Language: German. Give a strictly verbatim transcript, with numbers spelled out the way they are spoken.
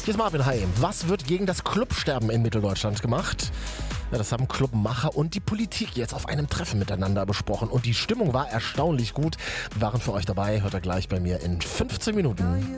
Hier ist Marvin, hi. Was wird gegen das Clubsterben in Mitteldeutschland gemacht? Ja, das haben Clubmacher und die Politik jetzt auf einem Treffen miteinander besprochen. Und die Stimmung war erstaunlich gut. Wir waren für euch dabei. Hört ihr gleich bei mir in fünfzehn Minuten.